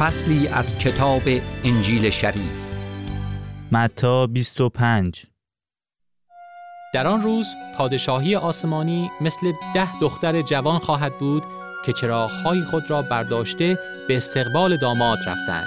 فصلی از کتاب انجیل شریف. متی 25. در آن روز پادشاهی آسمانی مثل 10 دختر جوان خواهد بود که چراغ‌های خود را برداشته به استقبال داماد رفتند.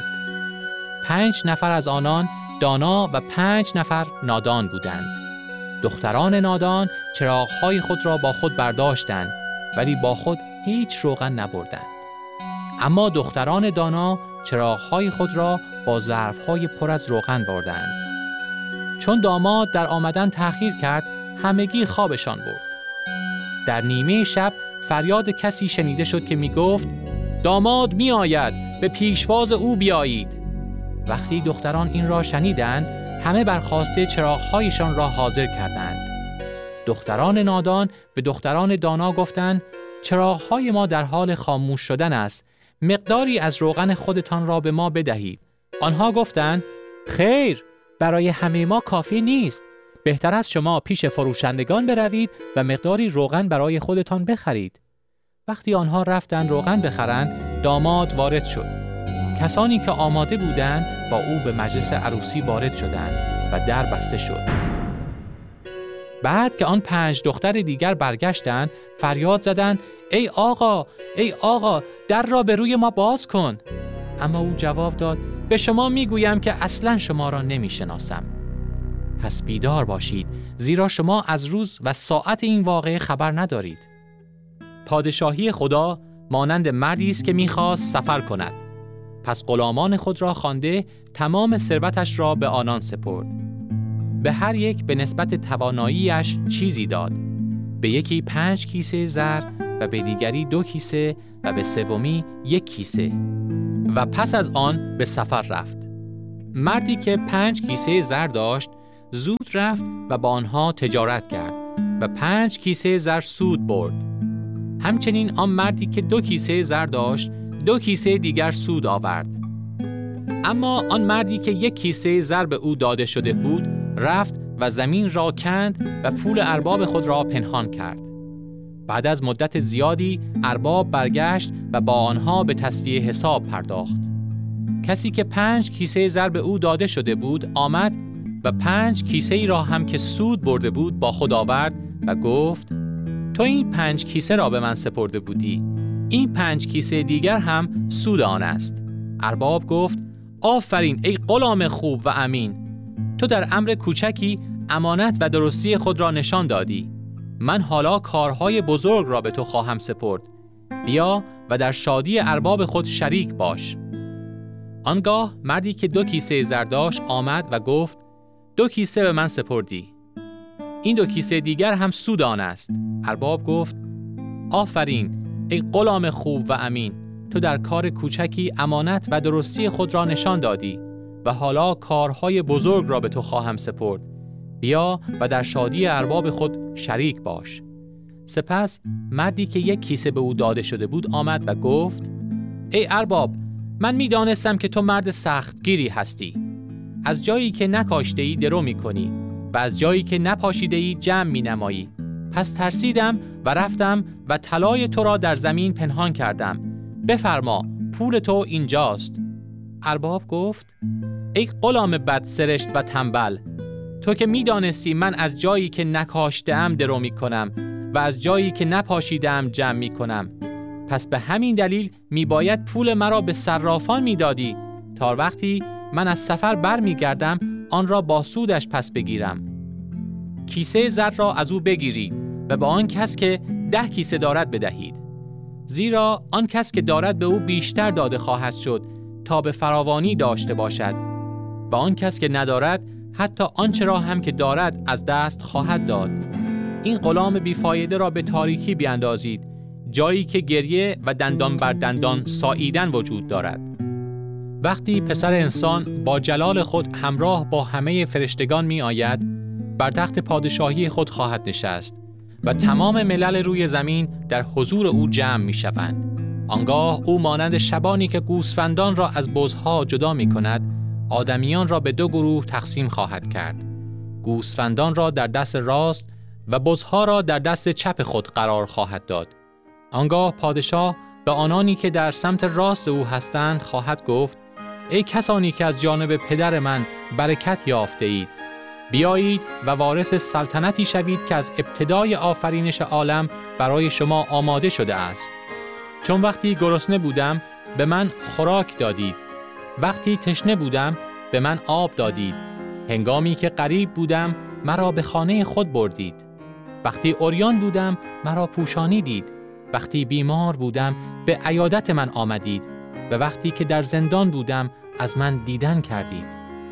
5 نفر از آنان دانا و 5 نفر نادان بودند. دختران نادان چراغ‌های خود را با خود برداشتند ولی با خود هیچ روغن نبردند. اما دختران دانا چراغ‌های خود را با ظرف‌های پر از روغن بردند. چون داماد در آمدن تأخیر کرد، همگی خوابشان برد. در نیمه شب فریاد کسی شنیده شد که می گفت داماد می آید، به پیشواز او بیایید. وقتی دختران این را شنیدند، همه برخاسته چراغ‌هایشان را حاضر کردند. دختران نادان به دختران دانا گفتند چراغ‌های ما در حال خاموش شدن است، مقداری از روغن خودتان را به ما بدهید. آنها گفتند خیر، برای همه ما کافی نیست. بهتر از شما پیش فروشندگان بروید و مقداری روغن برای خودتان بخرید. وقتی آنها رفتند روغن بخرند، داماد وارد شد. کسانی که آماده بودند با او به مجلس عروسی وارد شدند و در بسته شد. بعد که آن 5 دختر دیگر برگشتند، فریاد زدند ای آقا، ای آقا، در را به روی ما باز کن. اما او جواب داد به شما میگویم که اصلاً شما را نمیشناسم. پس بیدار باشید، زیرا شما از روز و ساعت این واقعه خبر ندارید. پادشاهی خدا مانند مردی است که میخواست سفر کند. پس غلامان خود را خوانده تمام ثروتش را به آنان سپرد. به هر یک به نسبت تواناییش چیزی داد. به یکی 5 کیسه زر و به دیگری 2 کیسه و به سومی 1 کیسه. و پس از آن به سفر رفت. مردی که 5 کیسه زر داشت زود رفت و با آنها تجارت کرد و 5 کیسه زر سود برد. همچنین آن مردی که 2 کیسه زر داشت 2 کیسه دیگر سود آورد. اما آن مردی که 1 کیسه زر به او داده شده بود رفت و زمین را کند و پول ارباب خود را پنهان کرد. بعد از مدت زیادی ارباب برگشت و با آنها به تسویه حساب پرداخت. کسی که 5 کیسه زر به او داده شده بود آمد و 5 کیسه ای را هم که سود برده بود با خود آورد و گفت تو این 5 کیسه را به من سپرده بودی، این 5 کیسه دیگر هم سود آن است. ارباب گفت آفرین ای غلام خوب و امین، تو در امر کوچکی امانت و درستی خود را نشان دادی. من حالا کارهای بزرگ را به تو خواهم سپرد. بیا و در شادی ارباب خود شریک باش. آنگاه مردی که 2 کیسه زر داشت آمد و گفت 2 کیسه به من سپردی، این 2 کیسه دیگر هم سود آن است. ارباب گفت آفرین ای غلام خوب و امین، تو در کار کوچکی امانت و درستی خود را نشان دادی و حالا کارهای بزرگ را به تو خواهم سپرد. بیا و در شادی ارباب خود شریک باش. سپس مردی که 1 کیسه به او داده شده بود آمد و گفت ای ارباب، من می‌دانستم که تو مرد سختگیری هستی. از جایی که نکاشته‌ای درو می‌کنی و از جایی که نپاشیده‌ای جمع می‌نمایی. پس ترسیدم و رفتم و طلای تو را در زمین پنهان کردم. بفرما، پول تو اینجاست. ارباب گفت ای غلام بدسرشت و تنبل، تو که می‌دانستی من از جایی که نکاشته‌ام درو می‌کنم و از جایی که نپاشیده‌ام جمع می‌کنم، پس به همین دلیل میباید پول مرا به صرافان میدادی تا وقتی من از سفر بر میگردم آن را با سودش پس بگیرم. کیسه زر را از او بگیرید و به آن کس که 10 کیسه دارد بدهید، زیرا آن کس که دارد به او بیشتر داده خواهد شد تا به فراوانی داشته باشد، و آن کس که ندارد حتی آنچه را هم که دارد از دست خواهد داد. این غلام بیفایده را به تاریکی بیاندازید، جایی که گریه و دندان بر دندان ساییدن وجود دارد. وقتی پسر انسان با جلال خود همراه با همه فرشتگان می آید، بر تخت پادشاهی خود خواهد نشست و تمام ملل روی زمین در حضور او جمع می شوند. آنگاه او مانند شبانی که گوسفندان را از بزها جدا می کند، آدمیان را به 2 گروه تقسیم خواهد کرد. گوسفندان را در دست راست و بزها را در دست چپ خود قرار خواهد داد. آنگاه پادشاه به آنانی که در سمت راست او هستند خواهد گفت: ای کسانی که از جانب پدر من برکت یافته اید، بیایید و وارث سلطنتی شوید که از ابتدای آفرینش عالم برای شما آماده شده است. چون وقتی گرسنه بودم به من خوراک دادید، وقتی تشنه بودم به من آب دادید، هنگامی که غریب بودم مرا به خانه خود بردید، وقتی عریان بودم مرا پوشانیدید، وقتی بیمار بودم به عیادت من آمدید و وقتی که در زندان بودم از من دیدن کردید.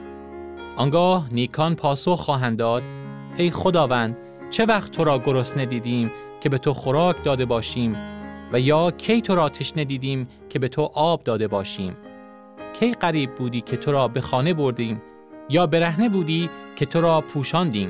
آنگاه نیکان پاسخ خواهند داد: ای خداوند، چه وقت تو را گرسنه دیدیم که به تو خوراک داده باشیم و یا کی تو را تشنه دیدیم که به تو آب داده باشیم؟ کی غریب بودی که تو را به خانه بردیم یا برهنه بودی که تو را پوشاندیم؟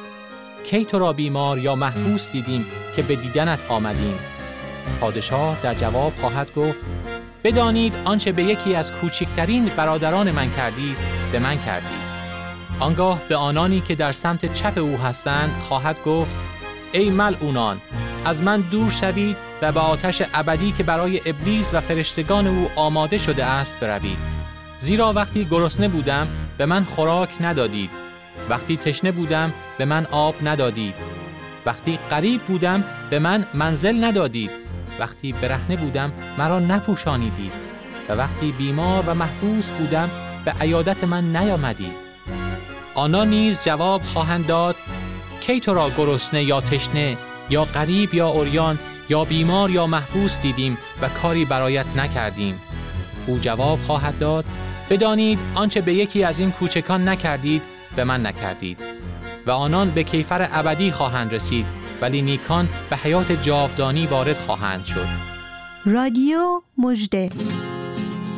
کی تو را بیمار یا محبوس دیدیم که به دیدنت آمدیم؟ پادشاه در جواب خواهد گفت: بدانید آنچه به یکی از کوچکترین برادران من کردید به من کردید. آنگاه به آنانی که در سمت چپ او هستند خواهد گفت: ای ملعونان، از من دور شوید و به آتش ابدی که برای ابلیس و فرشتگان او آماده شده است بروید. زیرا وقتی گرسنه بودم به من خوراک ندادید، وقتی تشنه بودم به من آب ندادید، وقتی غریب بودم به من منزل ندادید، وقتی برهنه بودم مرا نپوشانیدید و وقتی بیمار و محبوس بودم به عیادت من نیامدید. آنها نیز جواب خواهند داد: کی تو را گرسنه یا تشنه یا غریب یا عریان یا بیمار یا محبوس دیدیم و کاری برایت نکردیم؟ او جواب خواهد داد: بدانید آنچه به یکی از این کوچکان نکردید به من نکردید. و آنان به کیفر ابدی خواهند رسید، ولی نیکان به حیات جاودانی وارد خواهند شد. رادیو مژده.